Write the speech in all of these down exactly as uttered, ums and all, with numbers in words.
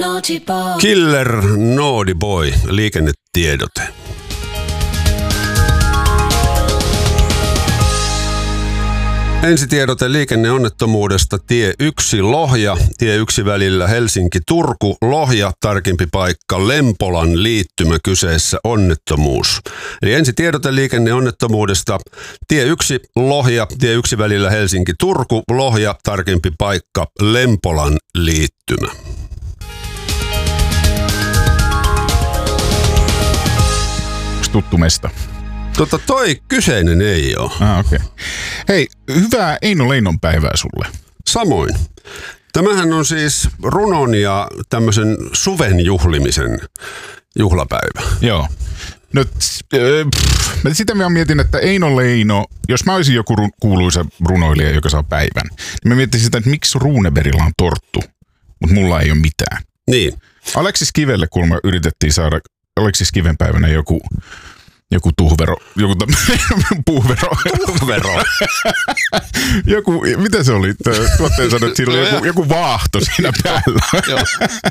Killer Naughty Boy, liikennetiedote. Ensitiedote liikenneonnettomuudesta tie yksi Lohja, tie yksi välillä Helsinki-Turku, Lohja, tarkempi paikka Lempolan liittymä, kyseessä onnettomuus. Eli ensitiedote liikenneonnettomuudesta tie yksi Lohja, tie yksi välillä Helsinki-Turku, Lohja, tarkempi paikka Lempolan liittymä. Tuttu mesta. Tota toi kyseinen ei ole. Ah, okei. Okay. Hei, hyvää Eino Leinon päivää sulle. Samoin. Tämähän on siis runon ja tämmöisen suven juhlimisen juhlapäivä. Joo. No, äh, sitä mä mietin, että Eino Leino, jos mä olisin joku ru- kuuluisa runoilija, joka saa päivän, niin mä mietin sitä, että miksi Runebergilla on torttu, mutta mulla ei ole mitään. Niin. Aleksis Kivelle, kun me yritettiin saada Aleksis Kiven päivänä joku Joku tuhvero, joku puuvero. Tuhvero. joku, mitä se oli? Tuotteen sanoi, että siinä oli joku, joku vaahto siinä päällä.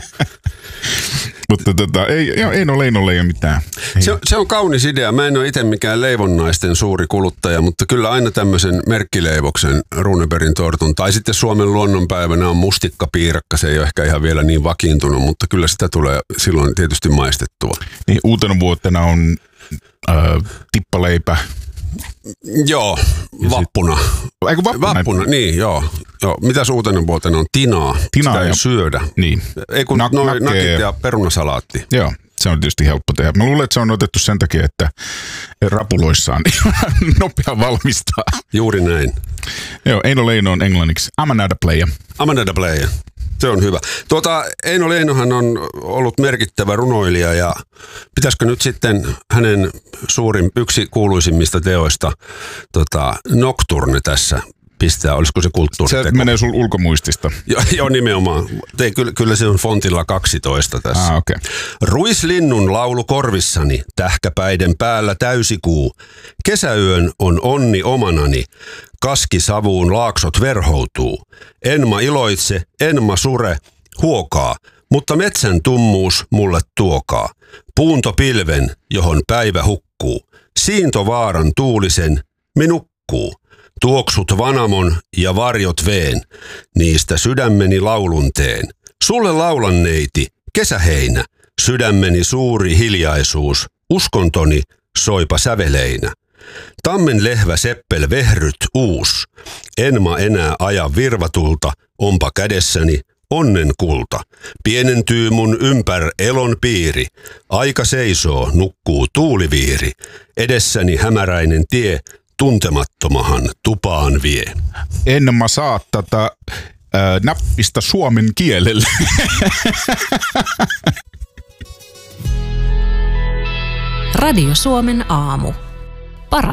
Mutta tota, ei, ei no Leinolle ei ole mitään. Se, se on kaunis idea. Mä en ole itse mikään leivonnaisten suuri kuluttaja, mutta kyllä aina tämmöisen merkkileivoksen Runebergin tortun. Tai sitten Suomen luonnonpäivänä on mustikkapiirakka. Se ei ole ehkä ihan vielä niin vakiintunut, mutta kyllä sitä tulee silloin tietysti maistettua. Niin uutena vuotena on äh, tippaleipä. Joo, vappuna. Eikö vappuna? Vappuna, niin joo. joo. Mitäs uutena vuotena on? Tinaa. Tinaa Sitä ei ja syödä. Niin. Ei kun Nak- noi nakit ja perunasalaatti. Joo, se on tietysti helppo tehdä. Mä luulen, että se on otettu sen takia, että rapuloissaan nopea valmistaa. Juuri näin. Joo, Eino Leino on englanniksi I'm another player. I'm another player. Se on hyvä. Tuota, Eino Leinohan on ollut merkittävä runoilija ja pitäisikö nyt sitten hänen suurin, yksi kuuluisimmista teoista tota, Nocturne tässä pistää, olisiko se kulttuuriteko? Se menee sul ulkomuistista. Joo, jo, nimenomaan. Ei, kyllä, kyllä se on fontilla kaksitoista tässä. Ah, okay. Ruislinnun laulu korvissani, tähkäpäiden päällä täysikuu. Kesäyön on onni omanani, kaskisavuun laaksot verhoutuu. Enma iloitse, enma sure, huokaa, mutta metsän tummuus mulle tuokaa. Puuntopilven, johon päivä hukkuu. Siintovaaran tuulisen, minukkuu. Tuoksut vanamon ja varjot veen, niistä sydämeni laulun teen. Sulle laulan neiti, kesäheinä, sydämeni suuri hiljaisuus, uskontoni soipa säveleinä. Tammen lehvä seppel vehryt uus, enma enää aja virvatulta, onpa kädessäni onnen kulta. Pienentyy mun ympär elon piiri, aika seisoo, nukkuu tuuliviiri, edessäni hämäräinen tie, tuntemattomahan tupaan vie. En mä saa tätä äh, näppistä suomen kielelle. Radio Suomen aamu.